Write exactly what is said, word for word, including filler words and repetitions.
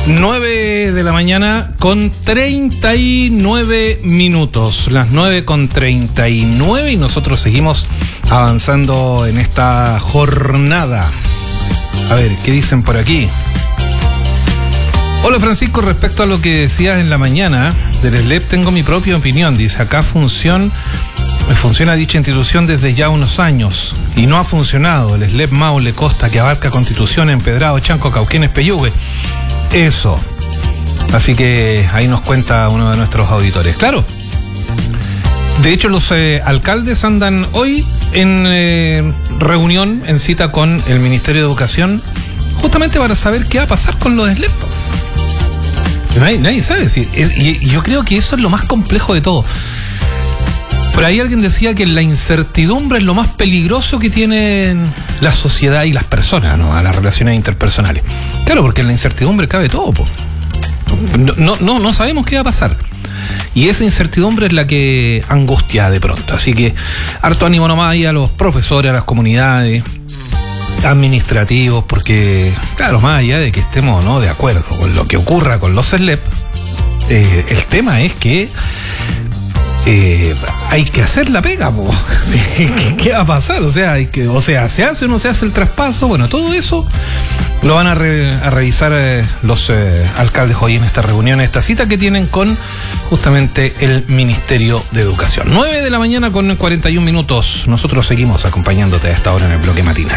nueve de la mañana con treinta y nueve minutos. Las nueve con treinta y nueve y nosotros seguimos avanzando en esta jornada. A ver, ¿qué dicen por aquí? Hola Francisco, respecto a lo que decías en la mañana del S L E P, tengo mi propia opinión. Dice, acá función, funciona dicha institución desde ya unos años y no ha funcionado. El S L E P Maule Costa, que abarca Constitución, Empedrado, Chanco, Cauquenes, Peyúgue. Eso. Así que ahí nos cuenta uno de nuestros auditores. Claro. De hecho, los eh, alcaldes andan hoy en eh, reunión, en cita con el Ministerio de Educación, justamente para saber qué va a pasar con los S L E P. Nadie, nadie sabe. Sí, y, y yo creo que eso es lo más complejo de todo. Por ahí alguien decía que la incertidumbre es lo más peligroso que tienen la sociedad y las personas, ¿no? A las relaciones interpersonales. Claro, porque en la incertidumbre cabe todo, po. No, no, no, no sabemos qué va a pasar. Y esa incertidumbre es la que angustia de pronto. Así que harto ánimo nomás ahí a los profesores, a las comunidades, administrativos, porque, claro, más allá de que estemos, ¿no?, de acuerdo con lo que ocurra con los S L E P, eh, el tema es que Eh, hay que hacer la pega, po. Sí, ¿qué, ¿qué va a pasar? O sea, hay que, o sea, ¿se hace o no se hace el traspaso? Bueno, todo eso lo van a, re, a revisar eh, los eh, alcaldes hoy en esta reunión, esta cita que tienen con justamente el Ministerio de Educación. nueve de la mañana con cuarenta y un minutos. Nosotros seguimos acompañándote a esta hora en el bloque matinal.